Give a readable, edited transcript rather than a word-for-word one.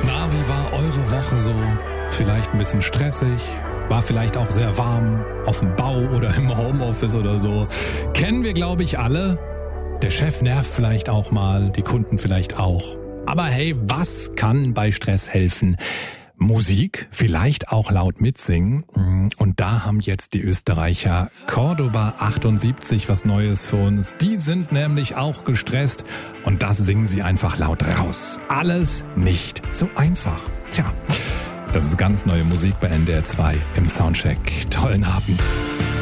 Na, wie war eure Woche so? Vielleicht ein bisschen stressig? War vielleicht auch sehr warm auf dem Bau oder im Homeoffice oder so? Kennen wir, glaube ich, alle. Der Chef nervt vielleicht auch mal, die Kunden vielleicht auch. Aber hey, was kann bei Stress helfen? Musik, vielleicht auch laut mitsingen. Und da haben jetzt die Österreicher Cordoba 78 was Neues für uns. Die sind nämlich auch gestresst und das singen sie einfach laut raus. Alles nicht so einfach. Tja, das ist ganz neue Musik bei NDR 2 im Soundcheck. Tollen Abend.